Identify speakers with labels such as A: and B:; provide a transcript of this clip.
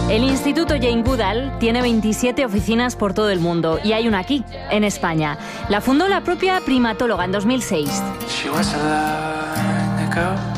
A: El Instituto Jane Goodall tiene 27 oficinas por todo el mundo y hay una aquí, en España. La fundó la propia primatóloga en 2006.